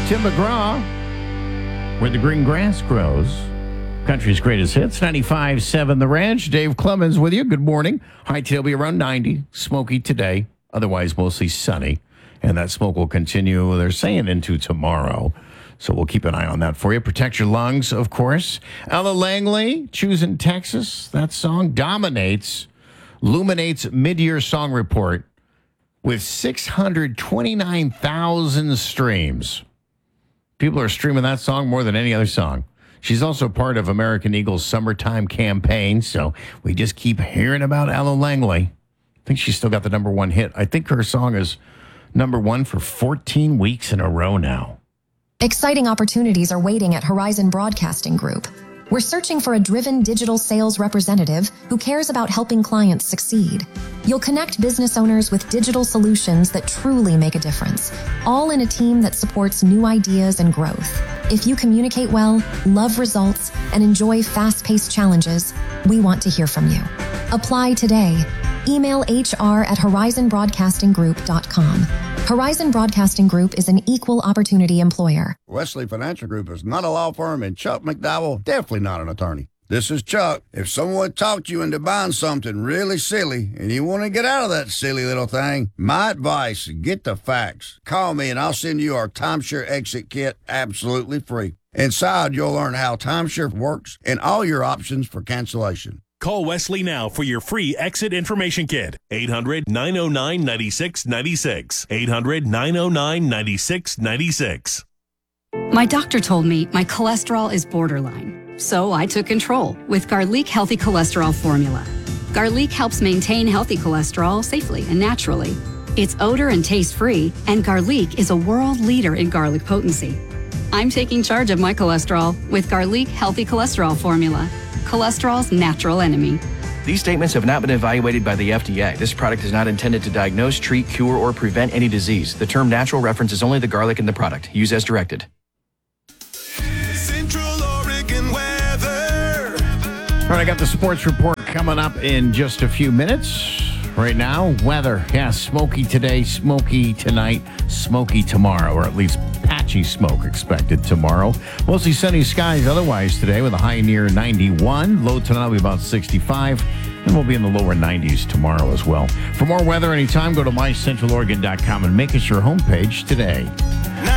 Tim McGraw, Where the Green Grass Grows. Country's greatest hits, 95.7 The Ranch. Dave Clemens with you. Good morning. High today will be around 90. Smoky today, otherwise mostly sunny. And that smoke will continue, they're saying, into tomorrow. So we'll keep an eye on that for you. Protect your lungs, of course. Ella Langley, Choosing Texas. That song dominates Luminate's mid-year song report with 629,000 streams. People are streaming that song more than any other song. She's also part of American Eagle's summertime campaign, so we just keep hearing about Ella Langley. I think she's still got the number one hit. I think her song is number one for 14 weeks in a row now. Exciting opportunities are waiting at Horizon Broadcasting Group. We're searching for a driven digital sales representative who cares about helping clients succeed. You'll connect business owners with digital solutions that truly make a difference, all in a team that supports new ideas and growth. If you communicate well, love results, and enjoy fast-paced challenges, we want to hear from you. Apply today. Email hr@horizonbroadcastinggroup.com. Horizon Broadcasting Group is an equal opportunity employer. Wesley Financial Group is not a law firm, and Chuck McDowell, definitely not an attorney. This is Chuck. If someone talked you into buying something really silly and you want to get out of that silly little thing, my advice, get the facts. Call me and I'll send you our timeshare exit kit absolutely free. Inside, you'll learn how timeshare works and all your options for cancellation. Call Wesley now for your free exit information kit. 800-909-9696. 800-909-9696. My doctor told me my cholesterol is borderline, so I took control with Garlic Healthy Cholesterol Formula. Garlic helps maintain healthy cholesterol safely and naturally. It's odor and taste-free, and Garlic is a world leader in garlic potency. I'm taking charge of my cholesterol with Garlic Healthy Cholesterol Formula. Cholesterol's natural enemy. These statements have not been evaluated by the FDA. This product is not intended to diagnose, treat, cure, or prevent any disease. The term natural references only the garlic in the product. Use as directed. Central Oregon weather. All right, I got the sports report coming up in just a few minutes. Right now, weather. Yeah, smoky today, smoky tonight, smoky tomorrow, or at least patchy smoke expected tomorrow. Mostly sunny skies otherwise today with a high near 91. Low tonight will be about 65. And we'll be in the lower 90s tomorrow as well. For more weather anytime, go to mycentraloregon.com and make us your homepage today.